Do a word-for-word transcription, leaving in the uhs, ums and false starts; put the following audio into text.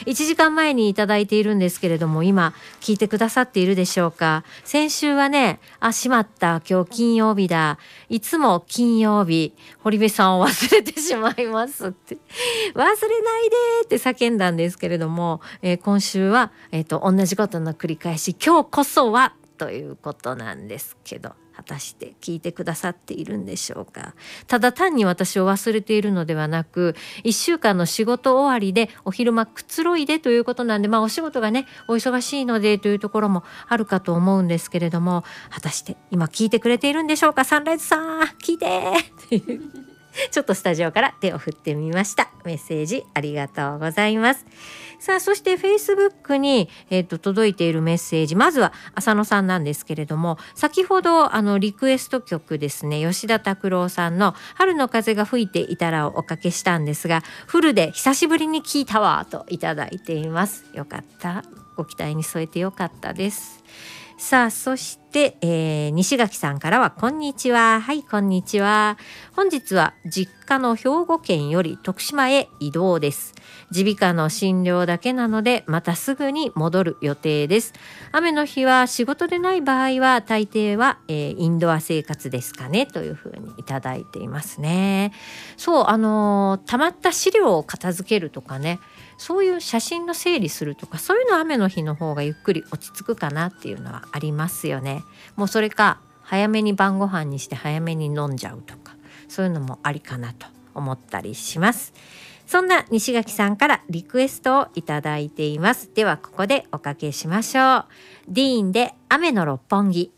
いちじかんまえにいただいているんですけれども、今聞いてくださっているでしょうか。先週はね、あ、しまった、今日金曜日だ、いつも金曜日堀部さんを忘れてしまいますって忘れないでって叫んだんですけれども、えー、今週は、えーと、同じことの繰り返し、今日こそはということなんですけど、果たして聞いてくださっているんでしょうか。ただ単に私を忘れているのではなく、いっしゅうかんの仕事終わりでお昼間くつろいでということなんで、まあお仕事がねお忙しいのでというところもあるかと思うんですけれども、果たして今聞いてくれているんでしょうか。サンライズさん聞いてちょっとスタジオから手を振ってみました。メッセージありがとうございます。さあ、そして Facebook に、えーと、届いているメッセージ、まずは浅野さんなんですけれども、先ほどあのリクエスト曲ですね、吉田拓郎さんの春の風が吹いていたらをおかけしたんですが、フルで久しぶりに聞いたわといただいています。よかった、ご期待に添えてよかったです。さあ、そして、えー、西垣さんからはこんにちは。はい、こんにちは。本日は実家の兵庫県より徳島へ移動です。耳鼻科の診療だけなのでまたすぐに戻る予定です。雨の日は仕事でない場合は大抵は、えー、インドア生活ですかねというふうにいただいていますね。そう、あのー、溜まった資料を片付けるとかね、そういう写真の整理するとか、そういうのは雨の日の方がゆっくり落ち着くかなっていうのはありますよね。もうそれか早めに晩ご飯にして早めに飲んじゃうとか、そういうのもありかなと思ったりします。そんな西垣さんからリクエストをいただいています。ではここでおかけしましょう。ディーンで雨の六本木。